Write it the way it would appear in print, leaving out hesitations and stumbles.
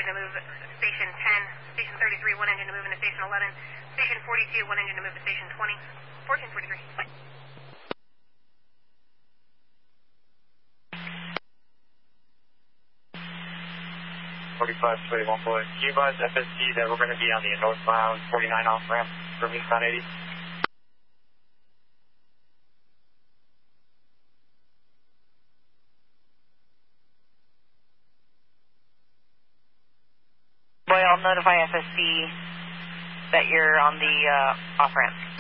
engine to move station 10, station 33, one engine to move into station 11, station 42, one engine to move to station 20, 1443. 45, 21 boy. Can you advise FST that we're going to be on the northbound 49 off ramp from eastbound 80? Boy, I'll notify FST that you're on the off ramp.